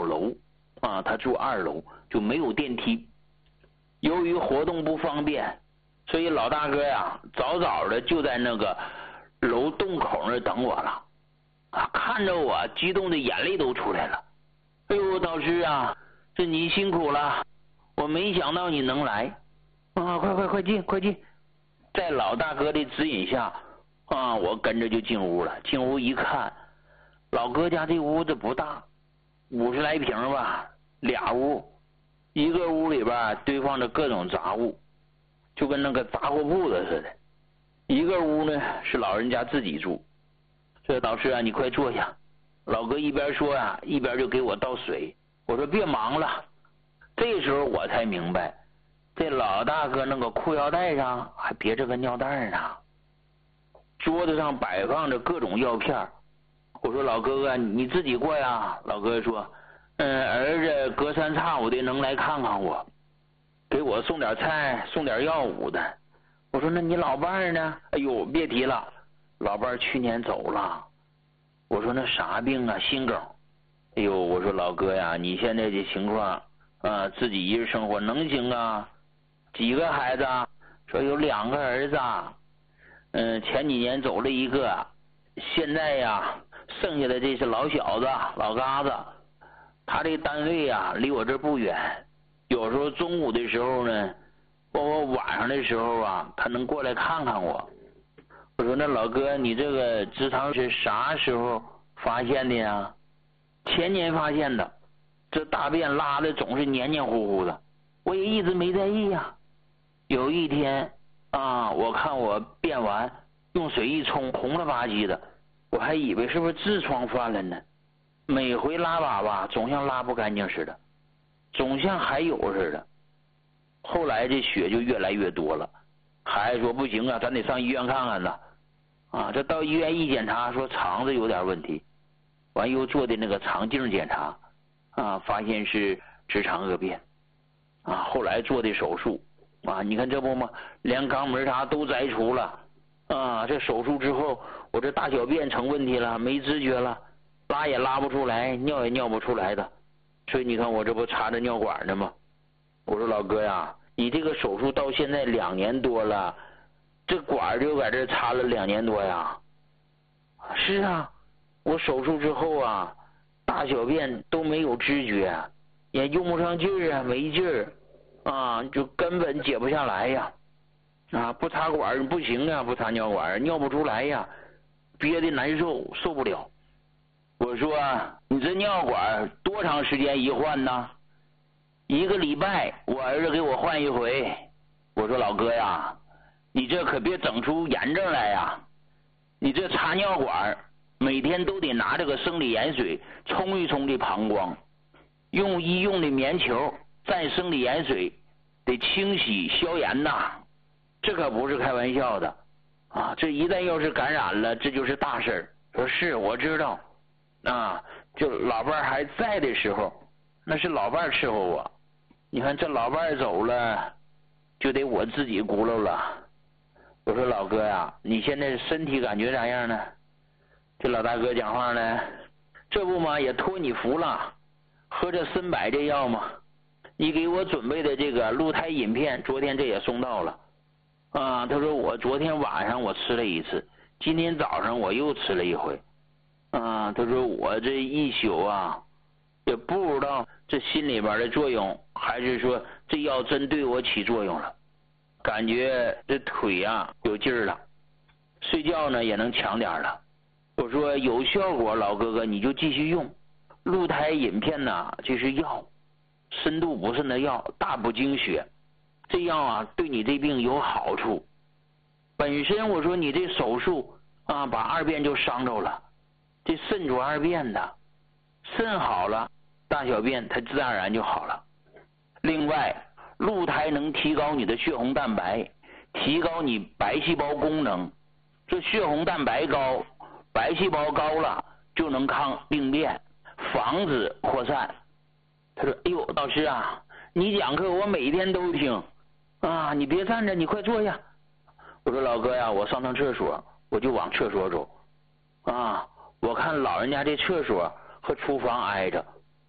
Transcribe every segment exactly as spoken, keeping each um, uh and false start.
楼啊，他住二楼，就没有电梯。由于活动不方便，所以老大哥呀，早早的就在那个楼洞口那等我了。啊，看着我，激动的眼泪都出来了。哎呦，导师啊，这你辛苦了，我没想到你能来。啊，快快快进，快进！在老大哥的指引下，啊，我跟着就进屋了。进屋一看，老哥家这屋子不大，五十来平吧，俩屋，一个屋里边堆放着各种杂物，就跟那个杂货铺子似的。一个屋呢是老人家自己住。这导师啊，你快坐下。老哥一边说啊，一边就给我倒水。我说别忙了。这时候我才明白，这老大哥那个裤腰带上还别着个尿袋呢。桌子上摆放着各种药片。我说老哥哥，你自己过呀。老哥说，嗯，儿子隔三差五的能来看看我，给我送点菜，送点药物的。我说那你老伴儿呢？哎呦，别提了，老伴儿去年走了。我说那啥病啊？心梗。哎呦，我说老哥呀，你现在这情况啊，自己一人生活能行啊？几个孩子啊？说有两个儿子，嗯，前几年走了一个，现在呀，剩下的这是老小子，老嘎子。他这单位呀，离我这不远，有时候中午的时候呢，包括晚上的时候啊，他能过来看看我。我说那老哥，你这个直肠是啥时候发现的呀？前年发现的，这大便拉的总是黏黏糊糊的，我也一直没在意呀。有一天啊，我看我便完，用水一冲，红了吧唧的，我还以为是不是痔疮犯了呢。每回拉粑粑总像拉不干净似的，总像还有似的。后来这血就越来越多了，孩子说不行啊，咱得上医院看看呢。啊，这到医院一检查，说肠子有点问题，完又做的那个肠镜检查，啊，发现是直肠恶变。啊，后来做的手术，啊，你看这不吗？连肛门啥都摘除了。啊，这手术之后，我这大小便成问题了，没知觉了，拉也拉不出来，尿也尿不出来的。所以你看我这不插着尿管呢吗？我说老哥呀，你这个手术到现在两年多了，这管就在这插了两年多呀。是啊，我手术之后啊，大小便都没有知觉，也用不上劲儿啊，没劲儿啊，就根本解不下来呀。啊，不插管不行啊，不插尿管尿不出来呀，憋得难受，受不了。我说你这尿管多长时间一换呢？一个礼拜，我儿子给我换一回。我说老哥呀，你这可别整出炎症来呀！你这插尿管每天都得拿这个生理盐水冲一冲这膀胱，用医用的棉球蘸生理盐水，得清洗消炎呐。这可不是开玩笑的啊！这一旦要是感染了，这就是大事儿。说是我知道啊，就老伴儿还在的时候，那是老伴儿伺候我。你看这老伴儿走了，就得我自己咕噜了。我说老哥呀，你现在身体感觉咋样呢？这老大哥讲话呢，这不嘛也托你福了，喝这参柏这药嘛，你给我准备的这个鹿胎饮片，昨天这也送到了。啊，他说我昨天晚上我吃了一次，今天早上我又吃了一回。啊，他说我这一宿啊，也不知道这心里边的作用，还是说这药真对我起作用了。感觉这腿啊有劲儿了，睡觉呢也能强点了。我说有效果，老哥哥你就继续用。鹿胎饮片呢，这是药，深度补肾的药，大补精血。这药啊对你这病有好处。本身我说你这手术啊，把二便就伤着了，这肾主二便的，肾好了，大小便它自然而然就好了。另外，鹿胎能提高你的血红蛋白，提高你白细胞功能。这血红蛋白高，白细胞高了，就能抗病变，防止扩散。他说：“哎呦，老师啊，你讲课我每天都听啊，你别站着，你快坐下。”我说：“老哥呀，我上趟厕所，我就往厕所走。啊，我看老人家这厕所和厨房挨着，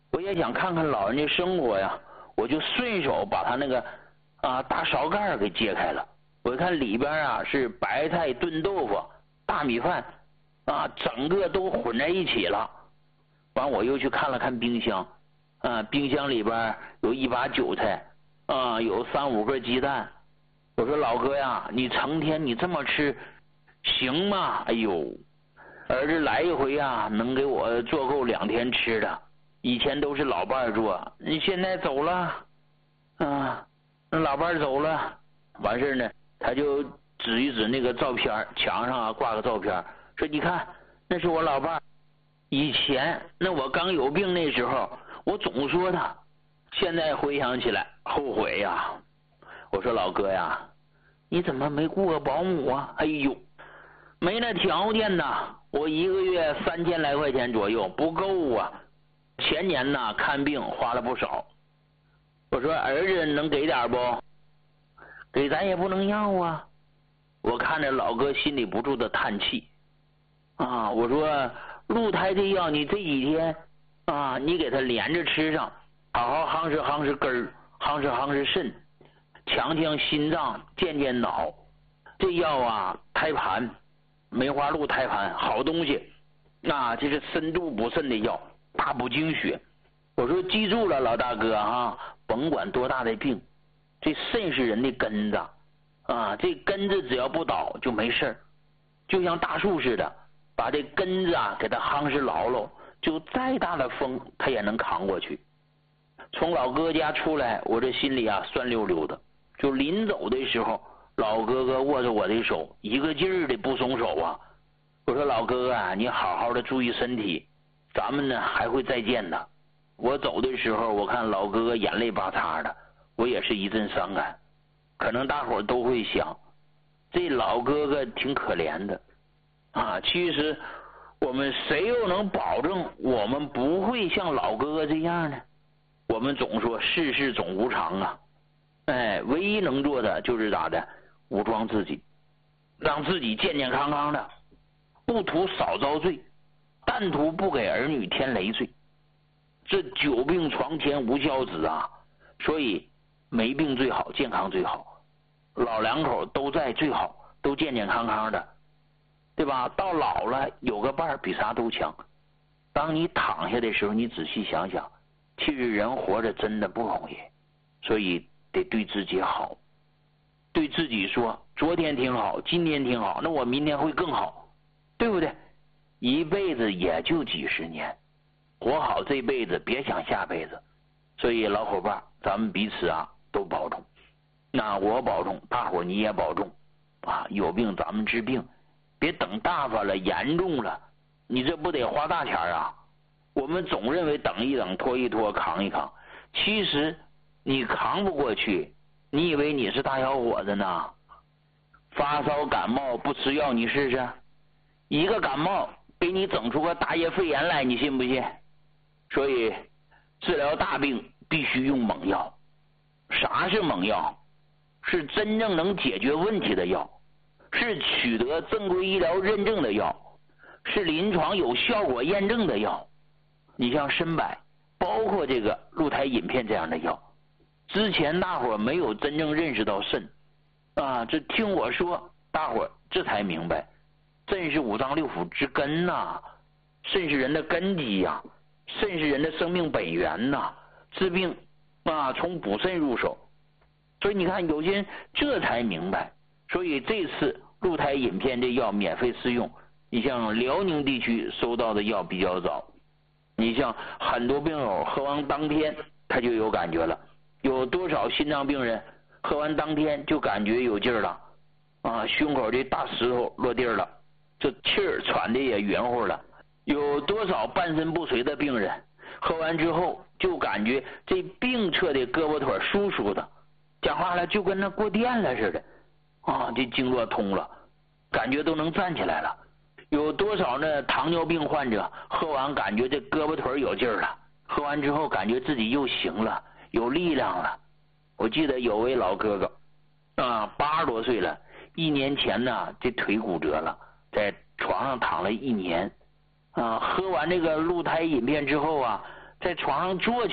我也想看看老人家生活呀，我就顺手把他那个啊大勺盖给揭开了。我一看里边啊是白菜炖豆腐、大米饭啊，整个都混在一起了。完我又去看了看冰箱，啊，冰箱里边有一把韭菜啊，有三五个鸡蛋。我说老哥呀，你成天你这么吃行吗？哎呦，儿子来一回啊，能给我做够两天吃的。以前都是老伴做，你现在走了啊，那老伴走了，完事呢，他就指一指那个照片，墙上啊挂个照片，说你看那是我老伴。以前那我刚有病那时候，我总说他，现在回想起来后悔呀。我说老哥呀，你怎么没雇个保姆啊？哎呦，没那条件呐，我一个月三千来块钱左右不够啊。前年呢看病花了不少。我说儿子能给点不？给咱也不能要啊。我看着老哥心里不住的叹气啊。我说鹿胎这药你这几天啊，你给他连着吃上，好好夯实夯实根儿，夯实夯实肾，强强心脏，健健脑。这药啊，胎盘，梅花鹿胎盘好东西，啊，这是深度补肾的药，大补精血。我说记住了，老大哥啊，甭管多大的病，这肾是人的根子啊，这根子只要不倒就没事儿，就像大树似的，把这根子啊给它夯实牢牢，就再大的风它也能扛过去。从老哥家出来，我这心里啊酸溜溜的。就临走的时候，老哥哥握着我的手，一个劲儿的不松手啊。我说老哥哥啊，你好好的注意身体，咱们呢还会再见的。我走的时候，我看老哥哥眼泪巴擦的，我也是一阵伤感。可能大伙儿都会想，这老哥哥挺可怜的啊。其实我们谁又能保证我们不会像老哥哥这样呢？我们总说世事总无常啊，哎，唯一能做的就是咋的，武装自己，让自己健健康康的，不图少遭罪，但图不给儿女添累赘。这久病床前无孝子啊，所以没病最好，健康最好，老两口都在最好，都健健康康的，对吧？到老了有个伴儿比啥都强。当你躺下的时候，你仔细想想，其实人活着真的不容易，所以得对自己好，对自己说昨天挺好，今天挺好，那我明天会更好，对不对？一辈子也就几十年，活好这辈子，别想下辈子。所以老伙伴，咱们彼此啊都保重。那我保重，大伙你也保重啊！有病咱们治病，别等大发了严重了，你这不得花大钱啊？我们总认为等一等，拖一拖，扛一扛，其实你扛不过去，你以为你是大小伙子呢？发烧感冒不吃药你试试，一个感冒给你整出个大叶肺炎来，你信不信？所以治疗大病必须用猛药。啥是猛药？是真正能解决问题的药，是取得正规医疗认证的药，是临床有效果验证的药。你像参柏，包括这个鹿胎饮片这样的药，之前大伙没有真正认识到肾啊，这听我说，大伙这才明白，肾是五脏六腑之根呐、啊，肾是人的根基呀、啊，肾是人的生命本源呐、啊，治病啊从补肾入手。所以你看有些人这才明白，所以这次鹿胎饮片这药免费试用，你像辽宁地区收到的药比较早，你像很多病友喝完当天他就有感觉了，有多少心脏病人喝完当天就感觉有劲儿了啊，胸口这大石头落地了，这气儿喘的也匀乎了。有多少半身不遂的病人喝完之后就感觉这病侧的胳膊腿舒舒的，讲话了就跟那过电了似的啊，这经络通了，感觉都能站起来了。有多少呢糖尿病患者喝完感觉这胳膊腿有劲儿了，喝完之后感觉自己又行了，有力量了。我记得有位老哥哥啊，八十多岁了，一年前呢这腿骨折了，在床上躺了一年啊，喝完这个鹿胎饮片之后啊， 在床上坐起